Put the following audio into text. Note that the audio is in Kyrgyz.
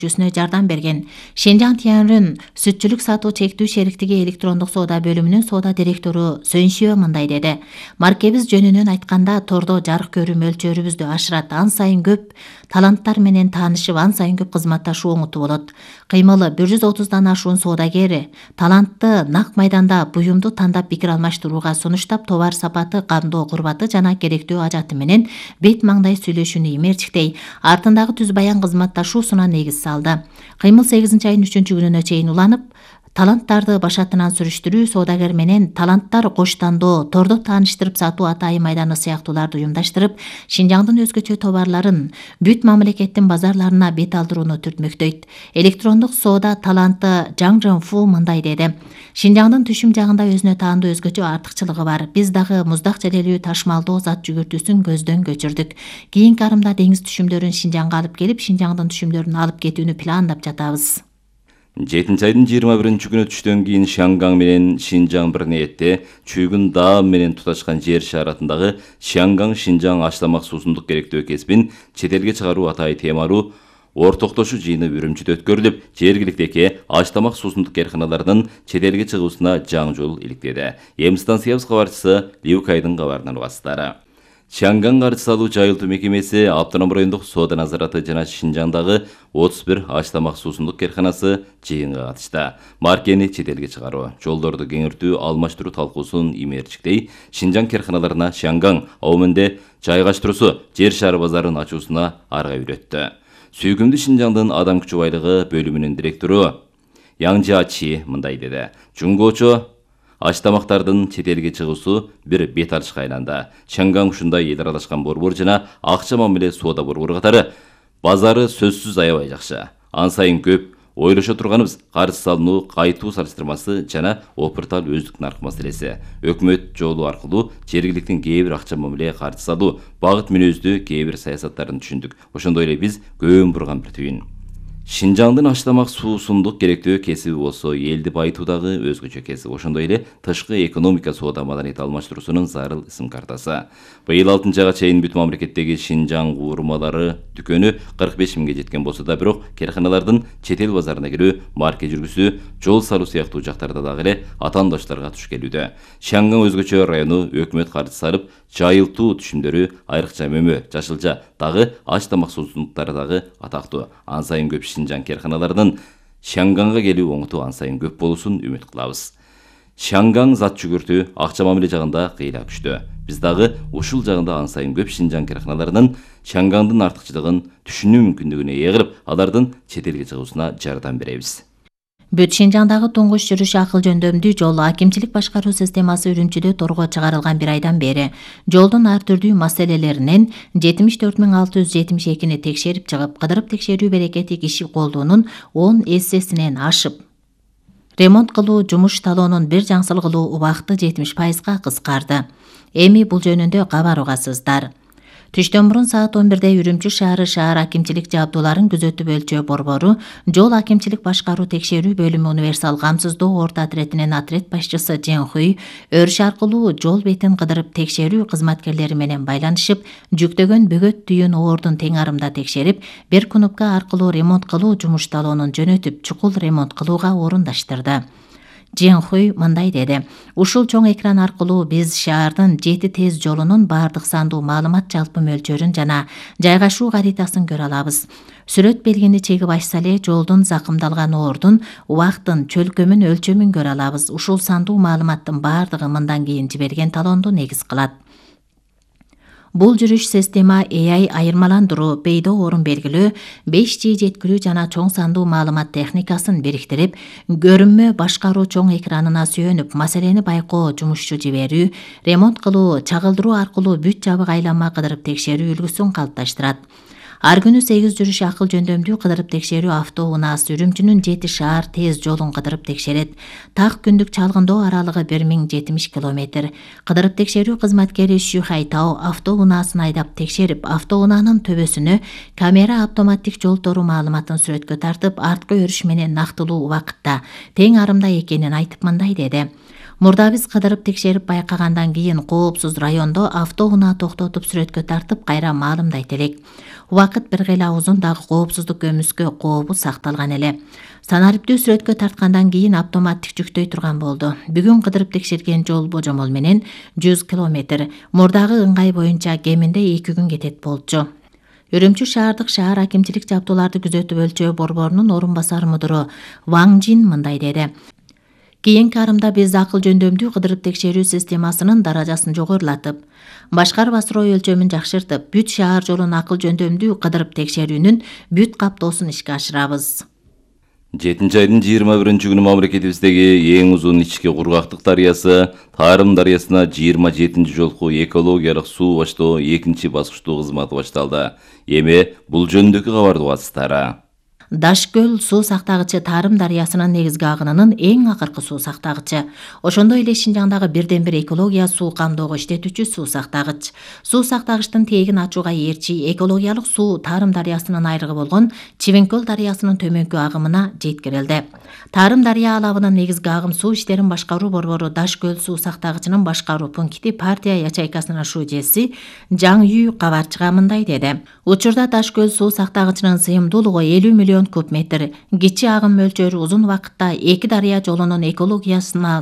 жардам берген. Шинжаң Тяньрун сүтчүлүк сатуу чектүү шериктиги электрондук соода бөлүмүнүн соода директору Сөншиө мындай деди. Маркебиз жөнүнөн айтканда, тордо жарык көрүү мөлчөрүбүздү ашырат, ан сайын көп таланттар менен таанышып, ан сайын көп кызматташуу оңутуу болот. Кыймылы 130дан ашуун соодагер талантты нак майданда буюмду тандап пикир алмаштырууга сунуштап, товар сапаты, камдоо курбаты жана керектүү ажаты менен бет маңдай сүйлөшүүнү имерчиктей, артындагы түз баян кызматташуусуна негиз салды. Кыймыл 8-айдын 3-күнүнө чейин уланып, таланттарды башатынан сүрүштүрүү, соодагер менен таланттар коштандоо, тордо тааныштырып сатуу атайын майданы сыяктууларды уюмдаштырып, Шинжаңдын өзгөчө товарларын бүт мамлекеттин базарларына бет алдырууну түртмөктөйт. Электрондук соода таланты Жаң Жэнфу мындай деди. Шинжаңдын түшүм жагында өзүнө таандуу өзгөчө артыкчылыгы бар. Биз дагы муздак желелүү ташмалдоо зат жүгүртүүсүн көздөн көчүрдүк. Кийинки арымда деңиз түшүмдөрүн Шинжаңга алып келип, Шинжаңдын түшүмдөрүн алып кетүүнү пландап жатабыз. 7-айдын 21-күнү түштөн кийин Шангаң менен Шинжаң бир ниетте Чүйгүн Даам менен туташкан жер шаратындагы Шангаң Шинжаң аштамак суусундук керектөө кесибин чет элге чыгаруу атайын темалуу ортоктошуу жыйыны Үрүмчүдө өткөрүлүп, жергиликтеги аштамак суусундук карканаларынын чет элге чыгуусуна жаңы жол иликтеди. Станциябыз кабарчысы Ливкайдын кабарынан угасыздар. Шангаң каржы салуу жайылтуу мекемеси, автоном райондук соода назараты жана Шинжаңдагы 31 аштамак суусундук карканасы жыйынга катышты. Маркени чет элге чыгаруу, жолдорду кеңиртүү, алмаштыруу талкуусун имерчиктей, Шинжаң карканаларына Шангаң ауминде жайгаштыруусу жер шары базарын ачуусуна арга үйрөттү. Сүйкүмдүү Шинжаңдын адам күчү байлыгы бөлүмүнүн директору Яң Жачи мындай деди. Жунгоочо аштамактардын чет элге чыгуусу бир бет алышка айланды. Шангаң ушундай эл аралашкан борбор жана акча мамиле соода борбору катары базары сөзсүз аябай жакшы. Ан сайын көп ойлошо турганыбыз каржы салынуу, кайтуу салыштырмасы жана опыртал өздүк нарк маселеси. Өкмөт жолу аркылуу жергиликтин кээ бир акча мамиле каржы салуу, багыт мүнөздүү кээ бир саясаттарын түшүндүк. Ошондой эле биз көөн бурган бир түйүн. Шинжаңдын аштамак суусундук керектөө кесиби болсо, элди байытуудагы өзгөчө кесип. Ошондой эле тышкы экономика соода маданият алмаштыруусунун зарыл ысым картасы. Быйыл 6-айга чейин бүт мамлекеттеги Шинжаң куурмалары дүкөнү 45 миңге жеткен болсо да, бирок карканалардын чет эл базарына кирүү, марке жүргүзүү, жол салуу сыяктуу жактарда дагы эле атаандаштарга туш келүүдө. Шангаң өзгөчө району өкмөт каржы салып, жайылтуу түшүмдөрү айрыкча мөмө, жашылча дагы аштамак суусундуктары дагы атактуу. Ан сайын көп Шинжаң карканаларынын Шангаңга келүү оңуту ан сайын көп болуусун үмүт кылабыз. Шангаң зат жүгүртүү, акча мамиле жагында кыйла күчтүү. Биз дагы ушул жагында ан сайын көп Шинжаң карканаларынын Шангаңдын артыкчылыгын түшүнүү мүмкүндүгүнө ээ кылып, алардын чет элге чыгуусуна жардам беребиз. Бүт Шинжаңдагы туңгуч жүрүш акыл жөндөмдүү жол акимчилик башкаруу системасы Үрүмчүдө торго чыгарылган бир айдан бери жолдун ар түрдүү маселелеринен 74.672-ни текшерип чыгып, кыдырып текшерүү берекети киши колдуунун 10 эссесинен ашып, ремонт кылуу жумуш талоонун бир жаңсыл кылуу убакыты 70%га кыскарды. Эми бул жөнүндө кабар угасыздар. Түштөн мурун саат 11-де Үрүмчү шаар акимчилик жабдууларын күзөтүп өлчөө борбору, жол акимчилик башкаруу текшерүү бөлүмү универсал камсыздоо орто отретинин отрет башчысы Жен Хуй өрүш аркылуу жол бетин кыдырып текшерүү кызматкерлери менен байланышып, жүктөгөн бөгөт түйүн оордун тең арымда текшерип, бир кнопка аркылуу ремонт кылуу жумуш талоонун жөнөтүп, чукул ремонт кылууга орундаштырды. Жен Хуй мындай деди. Ушул чоң экран аркылуу биз шаардын 7 тез жолунун бардык сандуу маалымат жалпы мөлчөрүн жана жайгашуу каритасын көрө алабыз. Сүрөт белгини чегип ачса эле жолдун закымдалган ордун, убактын, чөлкөмүн, өлчөмүн көрө алабыз. Ушул сандуу маалыматтын бардыгы мындан кийин жиберген талоонду негиз кылат. Бул жүрүш система AI айырмаландыруу, бейдо орун белгилөө, 5G жеткирүү жана чоң сандуу маалымат техникасын бириктирип, көрүнмө башкаруу чоң экранына сүйөнүп, маселени байкоо, жумушчу жиберүү, ремонт кылуу, чагылдыруу аркылуу бүт жабык айланма кыдырып текшерүү үлгүсүн калыпташтырат. Ар күнү 8 жүрүш акыл жөндөмдүү кыдырып текшерүү автоунаас Үрүмчүнүн 7 шаар тез жолун кыдырып текшерет. Так күндүк чалгындоо аралыгы 1070 км. Кыдырып текшерүү кызматкери Шү Хайтао автоунаасын айдап текшерип, автоунаанын төбөсүнө камера автоматтик жол тору маалыматын сүрөткө тартып, арткы өрүш менен нактылуу убакытта тең арымда экенин айтып мындай деди. Мурда биз кыдырып текшерип байкагандан кийин коопсуз райондо автоунаа токтотуп сүрөткө тартып кайра маалымдайт элек. Убакыт бир кыйла узун, дагы коопсуздук көмүскө кообу сакталган эле. Санариптүү сүрөткө тарткандан кийин автомат тикчүктөй турган болду. Бүгүн кыдырып текшерген жол божомол менен 100 километр. Мурдагы ыңгай боюнча кеминде 2 күн кетет болчу. Үрүмчү шаардык шаар акимчилик жабдууларды күзөтүп өлчөө борборунун орун басар мудуру Ваң Жин мындай деди. Кийинки арымда биз акыл жөндөмдүү кыдырып текшерүү системасынын даражасын жогорулатып, башкарып асыроо өлчөмүн жакшыртып, бүт шаар жолун акыл жөндөмдүү кыдырып текшерүүнүн бүт каптоосун ишке ашырабыз. 7-айдын 21-күнү мамлекетибиздеги эң узун ички кургактык дарыясы Тарым дарыясына 27-ci жолку экологиялык суу баштоо 2-ci баскычтуу кызматы башталды. Эми бул жөнүндөгү кабарды угасыздар. Дашкөл суу сактагычы Тарым дарыясынын негизги агынынын эң акыркы суу сактагычы. Ошондой эле Шинжаңдагы бирден бир экология суу камдоого иштетүүчү суу сактагыч. Суу сактагычтын тегин ачууга ээрчи экологиялык суу Тарым дарыясынын айрыгы болгон Чивенкөл дарыясынын төмөнкү агымына жеткирилди. Тарым дарыя алабынын негизги агым суу иштерин башкаруу борбору Дашкөл суу сактагычынын башкаруу пункти партия ячейкасынын шуужеси Жаң Үй кабарчыга мындай деди. Учурда Дашкөл суу сактагычынын сыйымдуулугу 50 миллион куб метр. Кичи агым мөлчөрү узун убакытта эки дарыя жолунун экологиясына